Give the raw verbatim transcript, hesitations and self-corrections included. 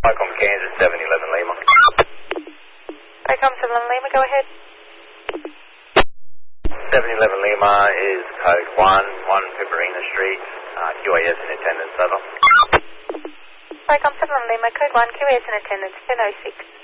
Icom Kansas seven eleven Lima. Icom seven eleven Lima, go ahead. seven eleven Lima is code one, one Pepperina Street, uh, Q A S in attendance, over. Icom seven eleven Lima, code one, Q A S in attendance, ten oh six.